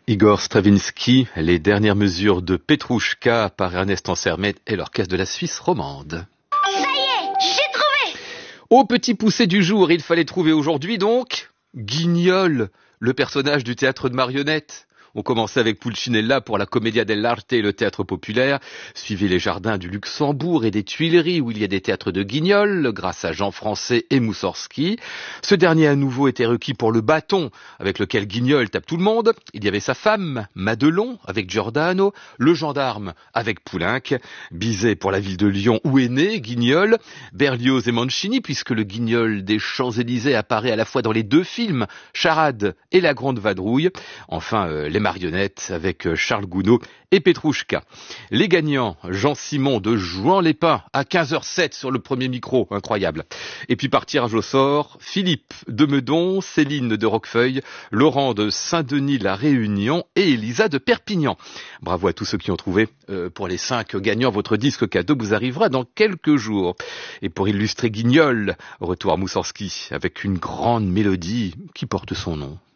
Igor Stravinsky, les dernières mesures de Petrouchka par Ernest Ansermet et l'orchestre de la Suisse romande. Ça y est, j'ai trouvé! Au petit poussé du jour, il fallait trouver aujourd'hui donc Guignol, le personnage du théâtre de marionnettes. On commençait avec Pulcinella pour la Commedia dell'arte et le théâtre populaire. Suivez les jardins du Luxembourg et des Tuileries où il y a des théâtres de Guignol grâce à Jean Français et Moussorgsky. Ce dernier à nouveau était requis pour le bâton avec lequel Guignol tape tout le monde. Il y avait sa femme, Madelon, avec Giordano, le gendarme avec Poulenc, Bizet pour la ville de Lyon où est né Guignol, Berlioz et Mancini puisque le Guignol des Champs-Élysées apparaît à la fois dans les deux films, Charade et La Grande Vadrouille. Enfin, les marionnettes avec Charles Gounod et Petrouchka. Les gagnants, Jean-Simon de Jouan-les-Pins à 15h07 sur le premier micro, incroyable. Et puis par tirage au sort, Philippe de Meudon, Céline de Roquefeuille, Laurent de Saint-Denis-la Réunion et Elisa de Perpignan. Bravo à tous ceux qui ont trouvé. Pour les 5 gagnants, votre disque cadeau vous arrivera dans quelques jours. Et pour illustrer Guignol, retour à Moussorgsky avec une grande mélodie qui porte son nom.